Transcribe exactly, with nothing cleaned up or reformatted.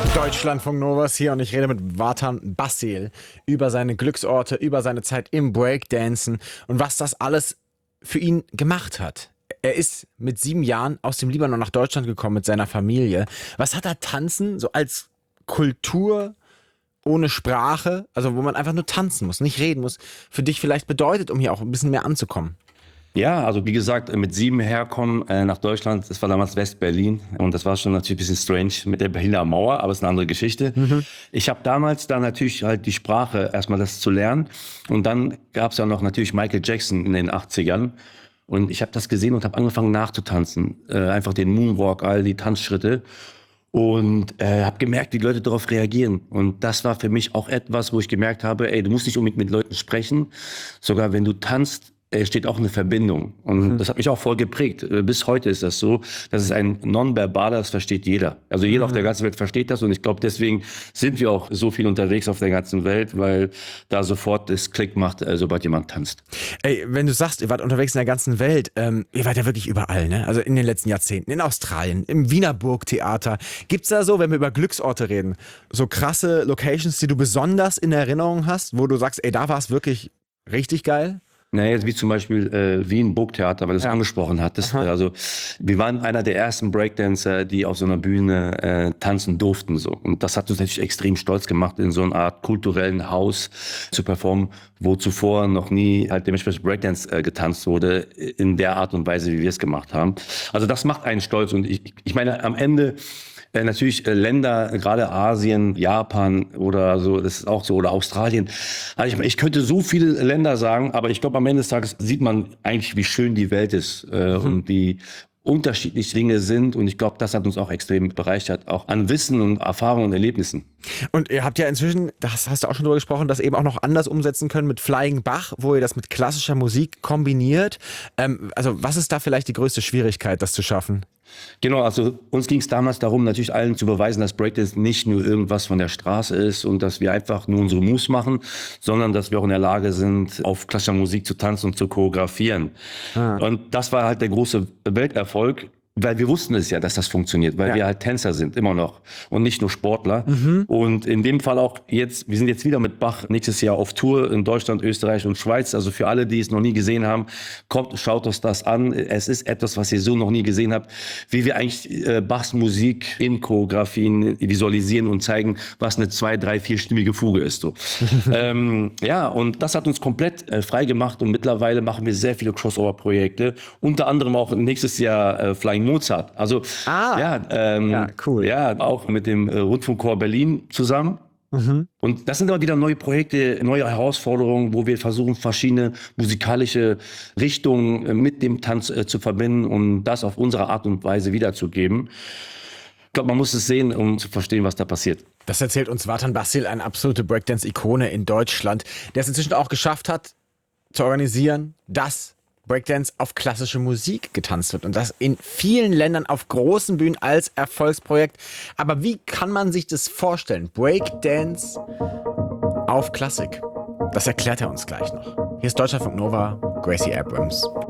Deutschlandfunk Novas hier und ich rede mit Vatan Basil über seine Glücksorte, über seine Zeit im Breakdancen und was das alles für ihn gemacht hat. Er ist mit sieben Jahren aus dem Libanon nach Deutschland gekommen mit seiner Familie. Was hat er Tanzen so als Kultur ohne Sprache, also wo man einfach nur tanzen muss, nicht reden muss, für dich vielleicht bedeutet, um hier auch ein bisschen mehr anzukommen? Ja, also wie gesagt, mit sieben herkommen äh, nach Deutschland, das war damals West-Berlin und das war schon natürlich ein bisschen strange mit der Berliner Mauer, aber es ist eine andere Geschichte. Mhm. Ich habe damals dann natürlich halt die Sprache, erstmal das zu lernen und dann gab es ja noch natürlich Michael Jackson in den achtzigern und ich habe das gesehen und habe angefangen nachzutanzen, äh, einfach den Moonwalk, all die Tanzschritte. Und äh, habe gemerkt, wie die Leute darauf reagieren. Und das war für mich auch etwas, wo ich gemerkt habe, ey, du musst nicht unbedingt mit Leuten sprechen. Sogar wenn du tanzt, äh, steht auch eine Verbindung. Und mhm. das hat mich auch voll geprägt. Äh, bis heute ist das so. Das ist ein Nonverbaler, das versteht jeder. Also jeder mhm. auf der ganzen Welt versteht das. Und ich glaube, deswegen sind wir auch so viel unterwegs auf der ganzen Welt, weil da sofort das Klick macht, äh, sobald jemand tanzt. Ey, wenn du sagst, ihr wart unterwegs in der ganzen Welt, ähm, ihr wart ja wirklich überall, ne? Also in den letzten Jahrzehnten, in Australien, im Wiener Burgtheater. Gibt's da so, wenn wir über Glücksorte reden, so krasse Locations, die du besonders in Erinnerung hast, wo du sagst, ey, da war es wirklich richtig geil? Naja, jetzt wie zum Beispiel äh, Wien Burgtheater, weil du es ja. angesprochen hattest. Aha. Also wir waren einer der ersten Breakdancer, die auf so einer Bühne äh, tanzen durften. So. Und das hat uns natürlich extrem stolz gemacht, in so einer Art kulturellen Haus zu performen, wo zuvor noch nie halt dementsprechend Breakdance äh, getanzt wurde, in der Art und Weise, wie wir es gemacht haben. Also das macht einen stolz. Und ich, ich meine, am Ende Äh, natürlich äh, Länder, gerade Asien, Japan oder so, das ist auch so, oder Australien. Also ich, ich könnte so viele Länder sagen, aber ich glaube, am Ende des Tages sieht man eigentlich, wie schön die Welt ist äh, mhm. und wie unterschiedlich Dinge sind. Und ich glaube, das hat uns auch extrem bereichert, auch an Wissen und Erfahrungen und Erlebnissen. Und ihr habt ja inzwischen, das hast du auch schon drüber gesprochen, das eben auch noch anders umsetzen können mit Flying Bach, wo ihr das mit klassischer Musik kombiniert. Ähm, also was ist da vielleicht die größte Schwierigkeit, das zu schaffen? Genau, also uns ging es damals darum, natürlich allen zu beweisen, dass Breakdance nicht nur irgendwas von der Straße ist und dass wir einfach nur unsere Moves machen, sondern dass wir auch in der Lage sind, auf klassischer Musik zu tanzen und zu choreografieren. Ah. Und das war halt der große Welterfolg. Weil wir wussten es ja, dass das funktioniert, weil ja. wir halt Tänzer sind, immer noch und nicht nur Sportler. Mhm. Und in dem Fall auch jetzt, wir sind jetzt wieder mit Bach nächstes Jahr auf Tour in Deutschland, Österreich und Schweiz. Also für alle, die es noch nie gesehen haben, kommt, schaut euch das an. Es ist etwas, was ihr so noch nie gesehen habt, wie wir eigentlich äh, Bachs Musik in Choreografien visualisieren und zeigen, was eine zwei-, drei-, vierstimmige Fuge ist. So. ähm, ja, und das hat uns komplett äh, frei gemacht und mittlerweile machen wir sehr viele Crossover-Projekte, unter anderem auch nächstes Jahr äh, Flying Mozart. Also ah, ja, ähm, ja, cool. Ja, auch mit dem äh, Rundfunkchor Berlin zusammen. Mhm. Und das sind aber wieder neue Projekte, neue Herausforderungen, wo wir versuchen, verschiedene musikalische Richtungen äh, mit dem Tanz äh, zu verbinden und das auf unsere Art und Weise wiederzugeben. Ich glaube, man muss es sehen, um zu verstehen, was da passiert. Das erzählt uns Vatan Basil, eine absolute Breakdance-Ikone in Deutschland, der es inzwischen auch geschafft hat, zu organisieren, dass Breakdance auf klassische Musik getanzt wird und das in vielen Ländern auf großen Bühnen als Erfolgsprojekt. Aber wie kann man sich das vorstellen? Breakdance auf Klassik. Das erklärt er uns gleich noch. Hier ist Deutschlandfunk Nova, Gracie Abrams.